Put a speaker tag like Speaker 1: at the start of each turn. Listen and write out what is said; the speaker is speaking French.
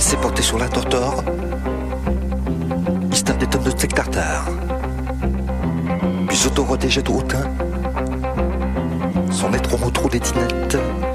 Speaker 1: s'est porté sur la tortor. Histoire des tonnes de steak tartare. Puis s'auto-protégeait tout hautain. Son maître au trou des tinettes.